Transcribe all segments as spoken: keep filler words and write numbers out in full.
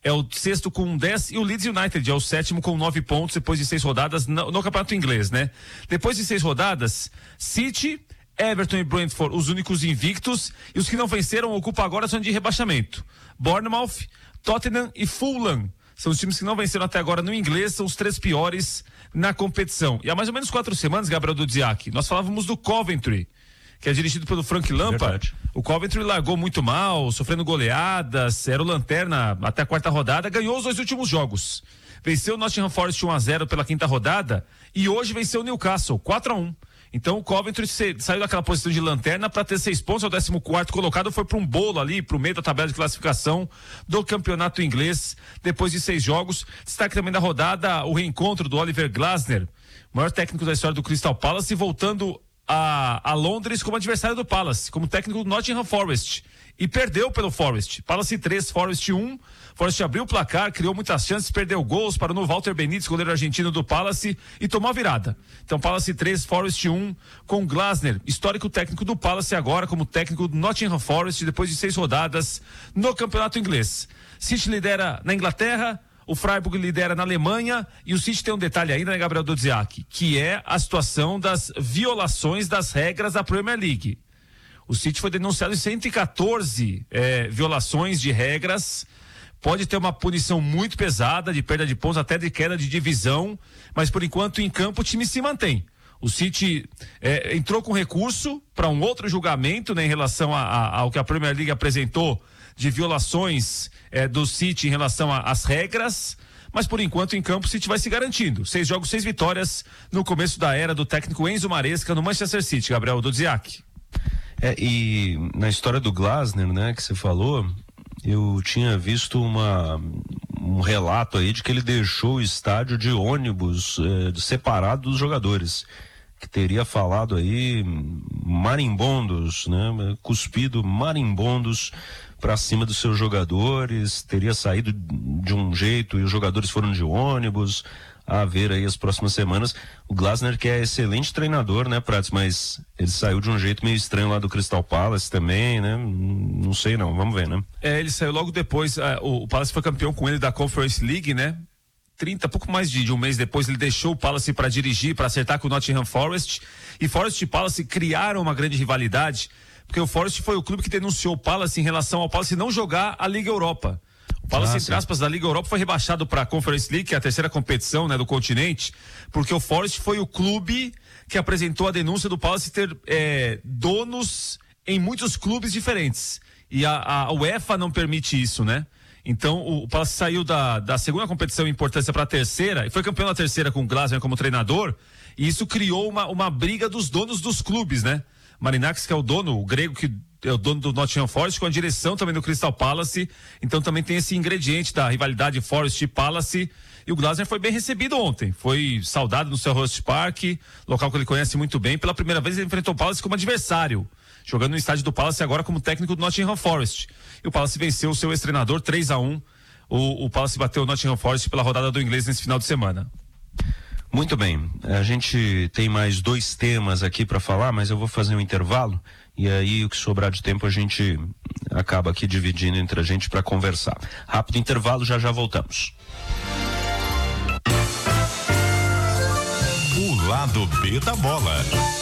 é o sexto com dez e o Leeds United é o sétimo com nove pontos depois de seis rodadas no, no campeonato inglês, né? Depois de seis rodadas, City, Everton e Brentford, os únicos invictos, e os que não venceram ocupam agora a zona de rebaixamento. Bournemouth, Tottenham e Fulham são os times que não venceram até agora no inglês, são os três piores na competição. E há mais ou menos quatro semanas, Gabriel Dudziak, nós falávamos do Coventry, que é dirigido pelo Frank Lampard. O Coventry largou muito mal, sofrendo goleadas, era o lanterna até a quarta rodada, ganhou os dois últimos jogos. Venceu o Nottingham Forest um a zero pela quinta rodada e hoje venceu o Newcastle quatro a um. Então o Coventry saiu daquela posição de lanterna para ter seis pontos, é o décimo quarto colocado, foi para um bolo ali, para o meio da tabela de classificação do campeonato inglês, depois de seis jogos. Destaque também da rodada o reencontro do Oliver Glasner, maior técnico da história do Crystal Palace, voltando a, a Londres como adversário do Palace, como técnico do Nottingham Forest. E perdeu pelo Forest. Palace três, Forest um. Forest abriu o placar, criou muitas chances, perdeu gols para o novo Walter Benítez, goleiro argentino do Palace, e tomou a virada. Então Palace três, Forest um, com Glasner, histórico técnico do Palace agora como técnico do Nottingham Forest, depois de seis rodadas no campeonato inglês. City lidera na Inglaterra, o Freiburg lidera na Alemanha, e o City tem um detalhe ainda, né, Gabriel Dudziak, que é a situação das violações das regras da Premier League. O City foi denunciado em cento e quatorze é, violações de regras. Pode ter uma punição muito pesada, de perda de pontos, até de queda de divisão, mas por enquanto em campo o time se mantém. O City é, entrou com recurso para um outro julgamento, né, em relação a, a, ao que a Premier League apresentou de violações é, do City em relação às regras, mas por enquanto em campo o City vai se garantindo. Seis jogos, seis vitórias no começo da era do técnico Enzo Maresca no Manchester City, Gabriel Dudziak. É, e na história do Glasner, né, que você falou, eu tinha visto uma, um relato aí de que ele deixou o estádio de ônibus eh, separado dos jogadores, que teria falado aí marimbondos, né, cuspido marimbondos para cima dos seus jogadores, teria saído de um jeito e os jogadores foram de ônibus. A ver aí as próximas semanas. O Glasner, que é excelente treinador, né, Prats, mas ele saiu de um jeito meio estranho lá do Crystal Palace também, né, não sei não, vamos ver, né. É, ele saiu logo depois, uh, o, o Palace foi campeão com ele da Conference League, né, trinta, pouco mais de, de um mês depois ele deixou o Palace para dirigir, para acertar com o Nottingham Forest, e Forest e Palace criaram uma grande rivalidade, porque o Forest foi o clube que denunciou o Palace em relação ao Palace não jogar a Liga Europa. O Palace, ah, entre aspas, da Liga Europa foi rebaixado para a Conference League, que é a terceira competição, né, do continente, porque o Forest foi o clube que apresentou a denúncia do Palace ter é, donos em muitos clubes diferentes. E a, a UEFA não permite isso, né? Então o, o Palace saiu da, da segunda competição em importância para a terceira, e foi campeão na terceira com o Glasner como treinador, e isso criou uma, uma briga dos donos dos clubes, né? Marinakis, que é o dono, o grego que é o dono do Nottingham Forest, com a direção também do Crystal Palace, então também tem esse ingrediente da rivalidade Forest e Palace, e o Glasner foi bem recebido ontem, foi saudado no Selhurst Park, local que ele conhece muito bem. Pela primeira vez ele enfrentou o Palace como adversário, jogando no estádio do Palace agora como técnico do Nottingham Forest, e o Palace venceu o seu ex-treinador três a um. o, o Palace bateu o Nottingham Forest pela rodada do inglês nesse final de semana. Muito bem, a gente tem mais dois temas aqui para falar, mas eu vou fazer um intervalo e aí o que sobrar de tempo a gente acaba aqui dividindo entre a gente para conversar. Rápido intervalo, já já voltamos. O lado B da bola.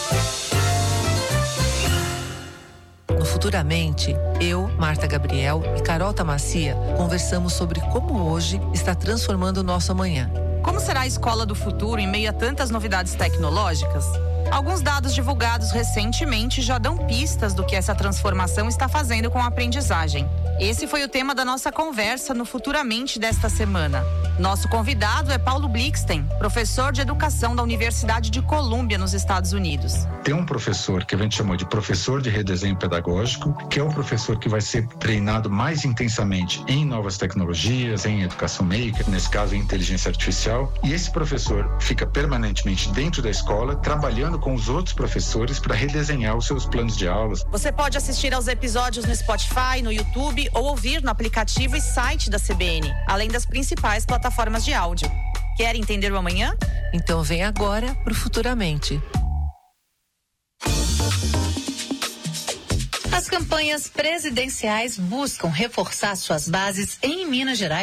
No Futuramente, eu, Marta Gabriel e Carol Tamacia conversamos sobre como hoje está transformando o nosso amanhã. Como será a escola do futuro em meio a tantas novidades tecnológicas? Alguns dados divulgados recentemente já dão pistas do que essa transformação está fazendo com a aprendizagem. Esse foi o tema da nossa conversa no Futuramente desta semana. Nosso convidado é Paulo Blixten, professor de educação da Universidade de Colômbia, nos Estados Unidos. Tem um professor que a gente chamou de professor de redesenho pedagógico, que é o professor que vai ser treinado mais intensamente em novas tecnologias, em educação maker, nesse caso em inteligência artificial, e esse professor fica permanentemente dentro da escola, trabalhando com os outros professores para redesenhar os seus planos de aulas. Você pode assistir aos episódios no Spotify, no YouTube ou ouvir no aplicativo e site da C B N, além das principais plataformas de áudio. Quer entender o amanhã? Então vem agora pro Futuramente. As campanhas presidenciais buscam reforçar suas bases em Minas Gerais